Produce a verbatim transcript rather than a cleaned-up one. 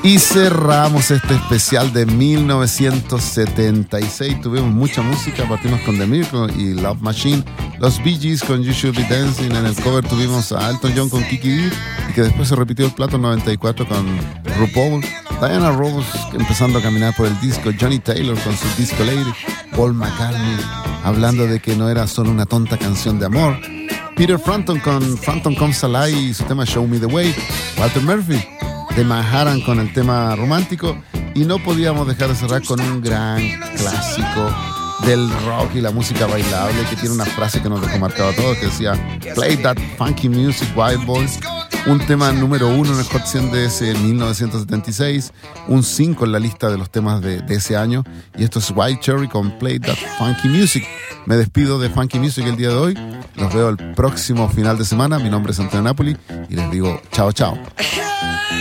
Y cerramos este especial de mil novecientos setenta y seis. Tuvimos mucha música, partimos con The Miracle y Love Machine, los Bee Gees con You Should Be Dancing. En el cover tuvimos a Elton John con Kiki Dee, y que después se repitió el plato en noventa y cuatro con RuPaul. Diana Ross empezando a caminar por el disco, Johnny Taylor con su Disco Lady, Paul McCartney hablando de que no era solo una tonta canción de amor, Peter Frampton con Frampton Comes Alive y su tema Show Me The Way, Walter Murphy de Manhattan con el tema romántico, y no podíamos dejar de cerrar con un gran clásico del rock y la música bailable, que tiene una frase que nos dejó marcado a todos, que decía Play That Funky Music, Wild Boys. Un tema número uno en el Hot cien de ese mil novecientos setenta y seis, un cinco en la lista de los temas de, de ese año, y esto es White Cherry con Play That Funky Music. Me despido de Funky Music el día de hoy, los veo el próximo final de semana. Mi nombre es Antonio Napoli y les digo chao chao.